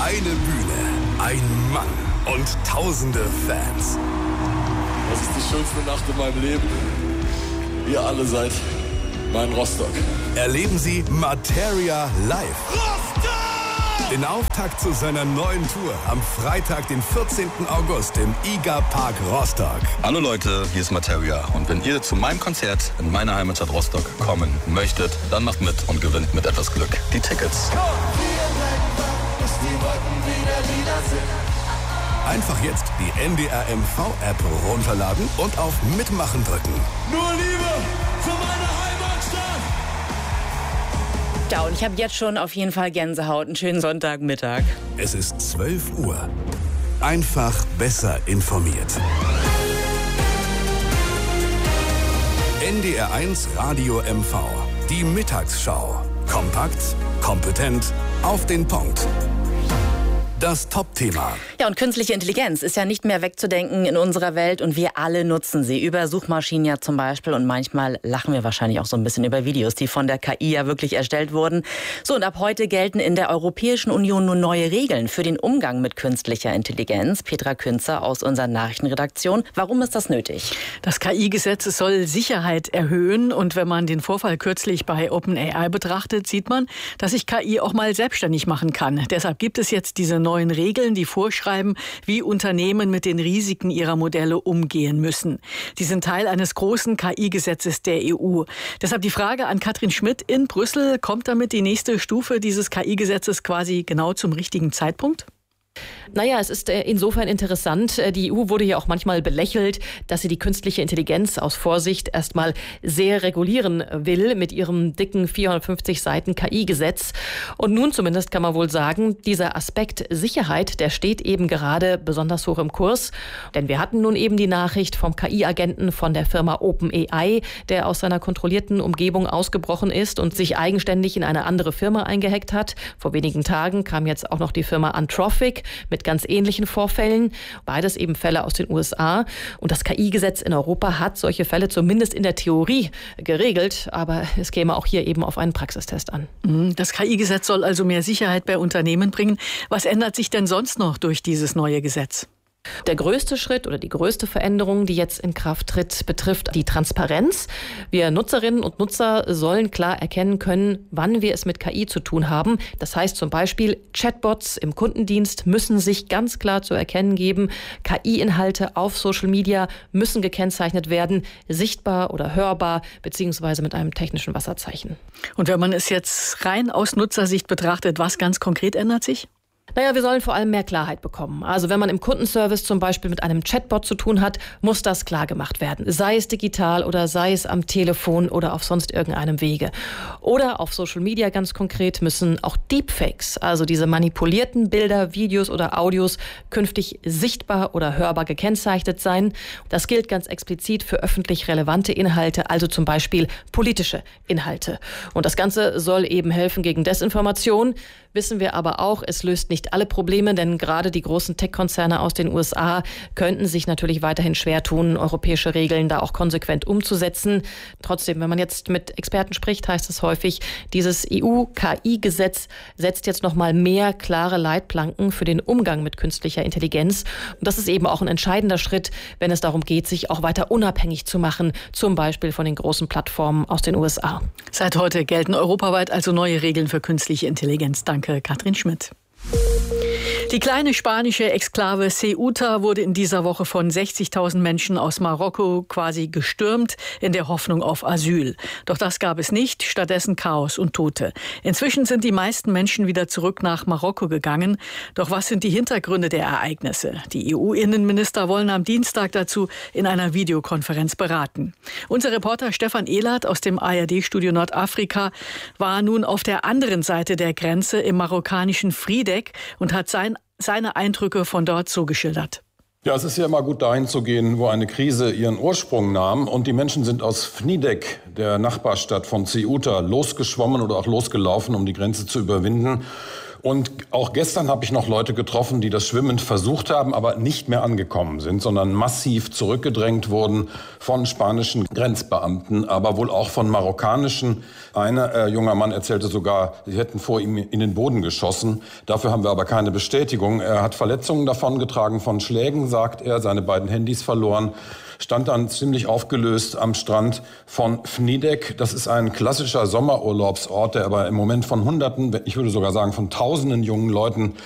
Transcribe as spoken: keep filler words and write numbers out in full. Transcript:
Eine Bühne, ein Mann und tausende Fans. Das ist die schönste Nacht in meinem Leben. Ihr alle seid mein Rostock. Erleben Sie Materia live. Rostock! Den Auftakt zu seiner neuen Tour am Freitag, den vierzehnten August im I G A Park Rostock. Hallo Leute, hier ist Materia. Und wenn ihr zu meinem Konzert in meiner Heimatstadt Rostock kommen möchtet, dann macht mit und gewinnt mit etwas Glück die Tickets. Einfach jetzt die N D R M V-App runterladen und auf Mitmachen drücken. Nur Liebe für meine Heimatstadt! Ja, und ich habe jetzt schon auf jeden Fall Gänsehaut. Einen schönen Sonntagmittag. Es ist zwölf Uhr. Einfach besser informiert. N D R eins Radio M V. Die Mittagsschau. Kompakt, kompetent, auf den Punkt. Das Top-Thema. Ja, und künstliche Intelligenz ist ja nicht mehr wegzudenken in unserer Welt und wir alle nutzen sie. Über Suchmaschinen ja zum Beispiel und manchmal lachen wir wahrscheinlich auch so ein bisschen über Videos, die von der K I ja wirklich erstellt wurden. So, und ab heute gelten in der Europäischen Union nun neue Regeln für den Umgang mit künstlicher Intelligenz. Petra Künzer aus unserer Nachrichtenredaktion. Warum ist das nötig? Das K I-Gesetz soll Sicherheit erhöhen und wenn man den Vorfall kürzlich bei OpenAI betrachtet, sieht man, dass sich K I auch mal selbstständig machen kann. Deshalb gibt es jetzt diese neue neuen Regeln, die vorschreiben, wie Unternehmen mit den Risiken ihrer Modelle umgehen müssen. Die sind Teil eines großen K I-Gesetzes der E U. Deshalb die Frage an Katrin Schmidt in Brüssel, kommt damit die nächste Stufe dieses K I-Gesetzes quasi genau zum richtigen Zeitpunkt? Naja, es ist insofern interessant. Die E U wurde ja auch manchmal belächelt, dass sie die künstliche Intelligenz aus Vorsicht erstmal sehr regulieren will mit ihrem dicken vierhundertfünfzig Seiten K I-Gesetz. Und nun zumindest kann man wohl sagen, dieser Aspekt Sicherheit, der steht eben gerade besonders hoch im Kurs. Denn wir hatten nun eben die Nachricht vom K I-Agenten von der Firma OpenAI, der aus seiner kontrollierten Umgebung ausgebrochen ist und sich eigenständig in eine andere Firma eingehackt hat. Vor wenigen Tagen kam jetzt auch noch die Firma Anthropic mit ganz ähnlichen Vorfällen. Beides eben Fälle aus den U S A. Und das K I-Gesetz in Europa hat solche Fälle zumindest in der Theorie geregelt. Aber es käme auch hier eben auf einen Praxistest an. Das K I-Gesetz soll also mehr Sicherheit bei Unternehmen bringen. Was ändert sich denn sonst noch durch dieses neue Gesetz? Der größte Schritt oder die größte Veränderung, die jetzt in Kraft tritt, betrifft die Transparenz. Wir Nutzerinnen und Nutzer sollen klar erkennen können, wann wir es mit K I zu tun haben. Das heißt zum Beispiel, Chatbots im Kundendienst müssen sich ganz klar zu erkennen geben. K I-Inhalte auf Social Media müssen gekennzeichnet werden, sichtbar oder hörbar, beziehungsweise mit einem technischen Wasserzeichen. Und wenn man es jetzt rein aus Nutzersicht betrachtet, was ganz konkret ändert sich? Naja, wir sollen vor allem mehr Klarheit bekommen. Also wenn man im Kundenservice zum Beispiel mit einem Chatbot zu tun hat, muss das klar gemacht werden. Sei es digital oder sei es am Telefon oder auf sonst irgendeinem Wege. Oder auf Social Media ganz konkret müssen auch Deepfakes, also diese manipulierten Bilder, Videos oder Audios, künftig sichtbar oder hörbar gekennzeichnet sein. Das gilt ganz explizit für öffentlich relevante Inhalte, also zum Beispiel politische Inhalte. Und das Ganze soll eben helfen gegen Desinformation. Wissen wir aber auch, es löst nicht alle Probleme, denn gerade die großen Tech-Konzerne aus den U S A könnten sich natürlich weiterhin schwer tun, europäische Regeln da auch konsequent umzusetzen. Trotzdem, wenn man jetzt mit Experten spricht, heißt es häufig, dieses E U-K I-Gesetz setzt jetzt noch mal mehr klare Leitplanken für den Umgang mit künstlicher Intelligenz. Und das ist eben auch ein entscheidender Schritt, wenn es darum geht, sich auch weiter unabhängig zu machen, zum Beispiel von den großen Plattformen aus den U S A. Seit heute gelten europaweit also neue Regeln für künstliche Intelligenz. Danke, Katrin Schmidt. Die kleine spanische Exklave Ceuta wurde in dieser Woche von sechzigtausend Menschen aus Marokko quasi gestürmt, in der Hoffnung auf Asyl. Doch das gab es nicht, stattdessen Chaos und Tote. Inzwischen sind die meisten Menschen wieder zurück nach Marokko gegangen. Doch was sind die Hintergründe der Ereignisse? Die E U-Innenminister wollen am Dienstag dazu in einer Videokonferenz beraten. Unser Reporter Stefan Ehlert aus dem A R D-Studio Nordafrika war nun auf der anderen Seite der Grenze im marokkanischen Friedeck und hat sein seine Eindrücke von dort so geschildert. Ja, es ist ja immer gut, dahin zu gehen, wo eine Krise ihren Ursprung nahm. Und die Menschen sind aus Friedeck, der Nachbarstadt von Ceuta, losgeschwommen oder auch losgelaufen, um die Grenze zu überwinden. Und auch gestern habe ich noch Leute getroffen, die das Schwimmen versucht haben, aber nicht mehr angekommen sind, sondern massiv zurückgedrängt wurden von spanischen Grenzbeamten, aber wohl auch von marokkanischen. Ein äh, junger Mann erzählte sogar, sie hätten vor ihm in den Boden geschossen. Dafür haben wir aber keine Bestätigung. Er hat Verletzungen davongetragen von Schlägen, sagt er, seine beiden Handys verloren. Stand dann ziemlich aufgelöst am Strand von Fnidek. Das ist ein klassischer Sommerurlaubsort, der aber im Moment von Hunderten, ich würde sogar sagen von Tausenden jungen Leuten